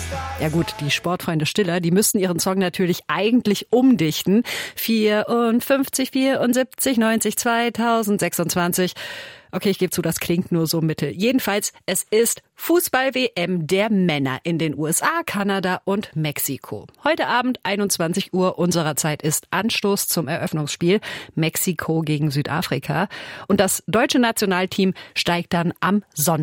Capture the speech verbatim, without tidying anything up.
Ja gut, die Sportfreunde Stiller, die müssten ihren Song natürlich eigentlich umdichten. vierundfünfzig, vierundsiebzig, neunzig, zweitausend, sechsundzwanzig. Okay, ich gebe zu, das klingt nur so mittel. Jedenfalls, es ist Fußball-W M der Männer in den U S A, Kanada und Mexiko. Heute Abend einundzwanzig Uhr unserer Zeit ist Anstoß zum Eröffnungsspiel Mexiko gegen Südafrika. Und das deutsche Nationalteam steigt dann am Sonntag